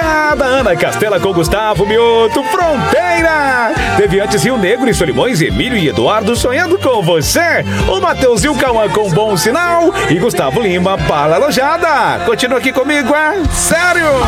Lojada, Ana Castela com Gustavo Mioto, Fronteira. Teve antes Rio Negro e Solimões, Emílio e Eduardo sonhando com você. O Matheus e o Cauã com Bom Sinal. E Gustavo Lima para a Lojada. Continua aqui comigo, é sério.